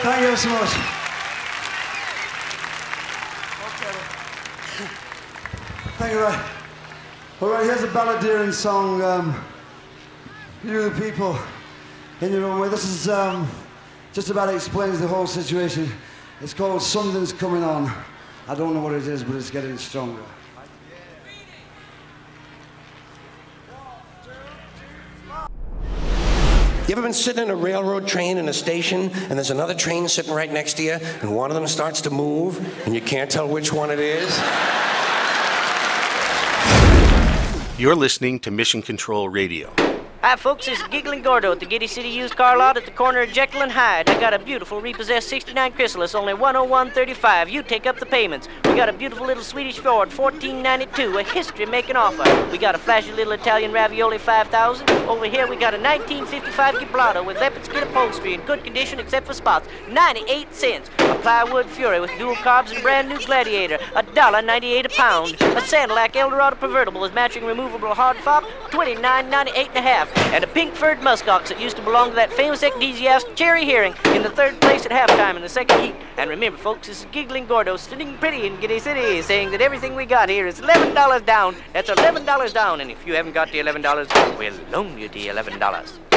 Thank you so much. Thank you, right. All right, here's a balladeering song. You, the people, in your own way. This is just about explains the whole situation. It's called Something's Coming On. I don't know what it is, but it's getting stronger. You ever been sitting in a railroad train in a station, and there's another train sitting right next to you, and one of them starts to move, and you can't tell which one it is? You're listening to Mission Control Radio. Hi, folks. This is Giggling Gordo at the Giddy City Used Car Lot at the corner of Jekyll and Hyde. I got a beautiful repossessed 69 Chrysalis, only $101.35. You take up the payments. We got a beautiful little Swedish Ford, $14.92, a history-making offer. We got a flashy little Italian Ravioli 5000. Over here, we got a 1955 Gibraltar with leopard skin upholstery in good condition except for spots, 98 cents. A plywood Fury with dual carbs and brand new Gladiator, $1.98 a pound. A Sanilac Eldorado convertible with matching removable hard fob, $29.98 and a half. And a pink furred muskox that used to belong to that famous ecclesiast Cherry Hearing in the third place at halftime in the second heat. And remember, folks, this is Giggling Gordo sitting pretty in Giddy City saying that everything we got here is $11 down. That's $11 down, and if you haven't got the $11, we'll loan you the $11.